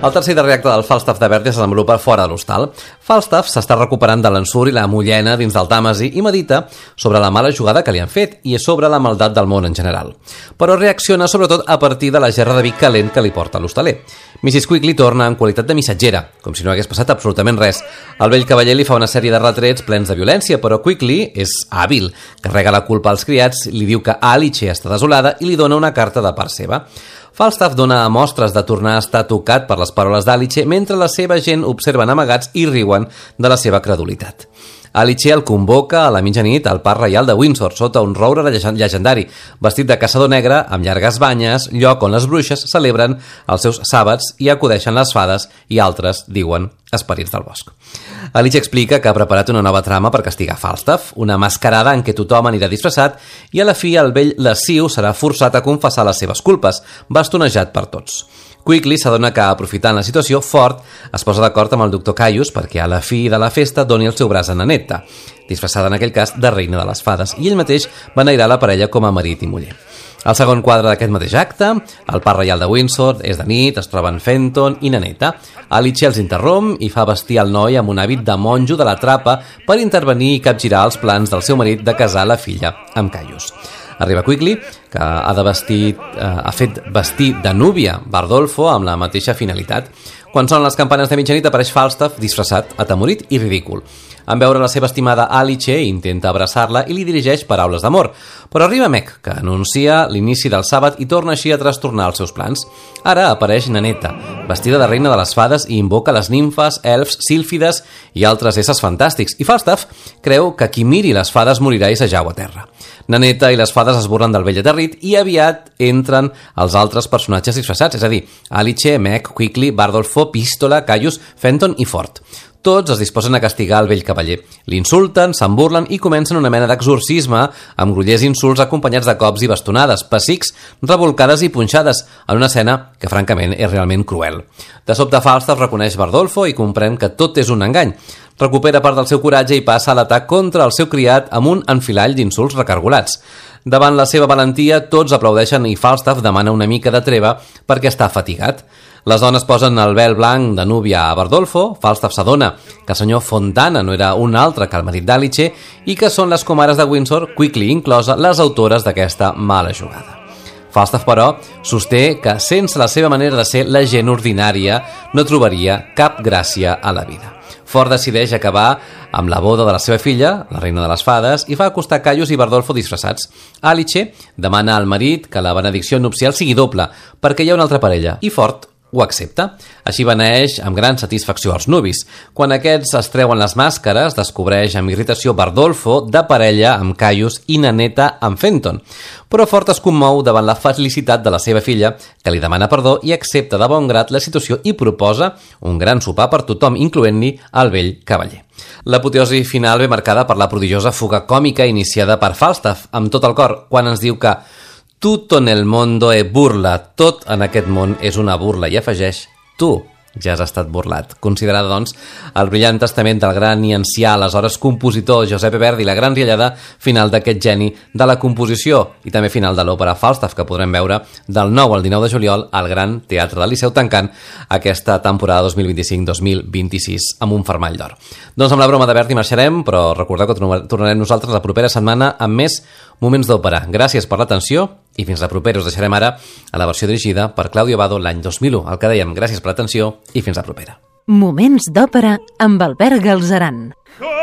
El tercer i darrer acte del Falstaff de Verdi es desenvolupa fora de l'hostal. Falstaff s'està recuperant de l'ensurt i la mullena dins del Tàmesi i medita sobre la mala jugada que li han fet i sobre la maldat del món en general. Però reacciona sobretot a partir de la gerra de vi calent que li porta l'hostaler. Mrs. Quigley torna en qualitat de missatgera, com si no hagués passat absolutament res. El vell cavaller li fa una sèrie de retrets plens de violència, però Quigley és hàbil, carrega la culpa als criats, li diu que Alice està desolada i li dona una carta de part seva. Falstaff dona mostres de tornar a estar tocat per les paraules d'Alice mentre la seva gent observen amagats i riuen de la seva credulitat. Alice el convoca a la mitjanit al Parc Reial de Windsor sota un roure llegendari, vestit de caçador negre amb llargues banyes, lloc on les bruixes celebren els seus sàbats i acudeixen les fades i altres diuen esperits del bosc. Alice explica que ha preparat una nova trama per castigar Falstaff, una mascarada en què tothom anirà disfressat i a la fi el vell lasciu serà forçat a confessar les seves culpes, bastonejat per tots. Quigley s'adona que, aprofitant la situació, Ford es posa d'acord amb el doctor Caius perquè a la fi de la festa doni el seu braç a Nanetta, disfressada en aquell cas de reina de les fades, i ell mateix beneirar la parella com a marit i muller. El segon quadre d'aquest mateix acte, el Parc Reial de Windsor, és de nit, es troben Fenton i Nanetta. Alice els interromp i fa vestir el noi amb un hàbit de monjo de la trapa per intervenir i capgirar els plans del seu marit de casar la filla amb Caius. Arriba Quigley, que ha fet vestir de núvia Bardolfo amb la mateixa finalitat. Quan sonen les campanes de mitjanit apareix Falstaff disfressat, atemorit i ridícul. En veure la seva estimada Alice, intenta abraçar-la i li dirigeix paraules d'amor. Però arriba Meg, que anuncia l'inici del sàbat i torna així a trastornar els seus plans. Ara apareix Nanetta, vestida de reina de les fades i invoca les nimfes, elfs, sílfides i altres éssers fantàstics. I Falstaff creu que qui miri les fades morirà i s'ajau a terra. Nanetta i les fades es burlen del vell aterrit i aviat entren els altres personatges disfressats, és a dir, Alice, Meg, Quigley, Bardolfo, Pistola, Caius, Fenton i Ford. Tots es disposen a castigar el vell cavaller. L'insulten, se'n burlen i comencen una mena d'exorcisme amb grollers insults acompanyats de cops i bastonades, pessics, rebolcades i punxades, en una escena que francament és realment cruel. De sobte Falstaff reconeix Bardolfo i comprèn que tot és un engany. Recupera part del seu coratge i passa a l'atac contra el seu criat amb un enfilall d'insults recargolats. Davant la seva valentia, tots aplaudeixen i Falstaff demana una mica de treva perquè està fatigat. Les dones posen el vel blanc de núvia a Bardolfo. Falstaff s'adona que el senyor Fontana no era un altre que el marit d'Alice i que són les comares de Windsor, Quigley inclosa, les autores d'aquesta mala jugada. Falstaff, però, sosté que sense la seva manera de ser la gent ordinària no trobaria cap gràcia a la vida. Ford decideix acabar amb la boda de la seva filla, la reina de les fades, i fa acostar Caius i Bardolfo disfressats. Alice demana al marit que la benedicció nupcial sigui doble, perquè hi ha una altra parella, i Ford ho accepta. Així beneeix amb gran satisfacció els nuvis. Quan aquests es treuen les màscares, descobreix amb irritació Bardolfo de parella amb Caius i Nanetta amb Fenton. Però Ford es commou davant la felicitat de la seva filla, que li demana perdó i accepta de bon grat la situació i proposa un gran sopar per tothom, incloent-hi el vell cavaller. L'apoteosi final ve marcada per la prodigiosa fuga còmica iniciada per Falstaff, amb tot el cor, quan ens diu que «Tutto nel mondo è burla», tot en aquest món és una burla, i afegeix «tu». Ja has estat burlat. Considerada, doncs, el brillant testament del gran i ancià, aleshores compositor Giuseppe Verdi, la gran riallada final d'aquest geni de la composició i també final de l'òpera Falstaff, que podrem veure del 9 al 19 de juliol al Gran Teatre del Liceu, tancant aquesta temporada 2025-2026 amb un fermall d'or. Doncs amb la broma de Verdi marxarem, però recordeu que tornarem nosaltres la propera setmana amb més moments d'òpera. Gràcies per l'atenció i fins la propera. Us deixarem ara a la versió dirigida per Claudio Abbado l'any 2001. El que dèiem, gràcies per l'atenció i fins la propera. Moments d'òpera amb Albert Galzeran.